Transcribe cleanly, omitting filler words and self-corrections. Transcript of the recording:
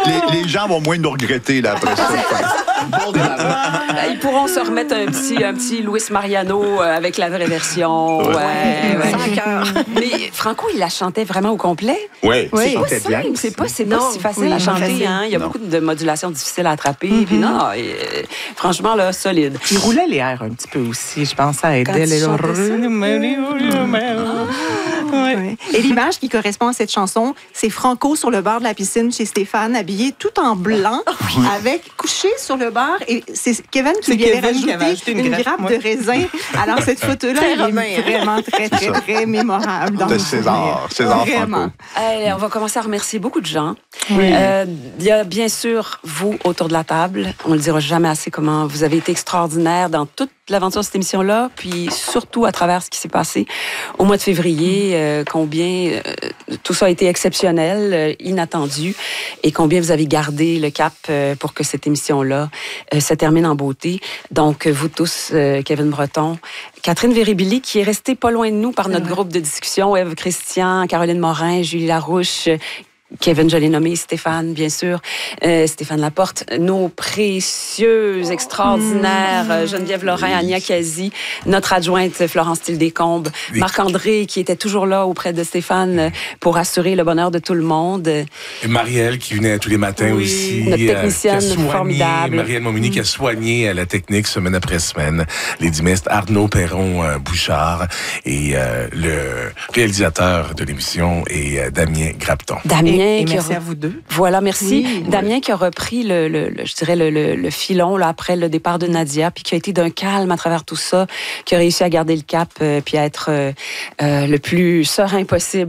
Les gens vont moins nous regretter là, après ça. Ils pourront se remettre un petit Luis Mariano avec la vraie version. Ouais. Sans cœur. Mais Franco, il la chantait vraiment au complet. Oui, C'est pas chantait bien. simple, c'est pas si facile à chanter. Hein? Il y a beaucoup de modulations difficiles à attraper. Puis non, franchement, là, solide. Il roulait les airs un petit peu aussi, je pense, ça aidait les Oui. Et l'image qui correspond à cette chanson, c'est Franco sur le bord de la piscine chez Stéphane, habillé tout en blanc, avec couché sur le bord. Et c'est Kevin qui lui avait rajouté une grappe de raisin. Alors, cette photo-là, elle est vraiment très mémorable. De César vraiment. Franco. On va commencer à remercier beaucoup de gens. Oui. Il y a bien sûr vous autour de la table. On ne le dira jamais assez comment vous avez été extraordinaire dans toute l'aventure de cette émission-là, puis surtout à travers ce qui s'est passé au mois de février, combien tout ça a été exceptionnel, inattendu, et combien vous avez gardé le cap pour que cette émission-là se termine en beauté. Donc, vous tous, Kevin Breton, Catherine Véribili, qui est restée pas loin de nous par notre groupe de discussion, Ève Christian, Caroline Morin, Julie Larouche, Kevin, je l'ai nommé, Stéphane, bien sûr, Stéphane Laporte, nos précieuses, extraordinaires, Geneviève Lorrain, Ania Kazi, notre adjointe Florence Tildécombe, Marc-André, qui était toujours là auprès de Stéphane pour assurer le bonheur de tout le monde. Et Marielle, qui venait tous les matins aussi. Notre technicienne formidable. Marielle Momini, qui a soigné la technique semaine après semaine. Les dimistes Arnaud Perron-Bouchard et le réalisateur de l'émission est Damien Grapton. Et merci à vous deux. Voilà, merci. Damien qui a repris le filon là, après le départ de Nadia, puis qui a été d'un calme à travers tout ça, qui a réussi à garder le cap, puis à être le plus serein possible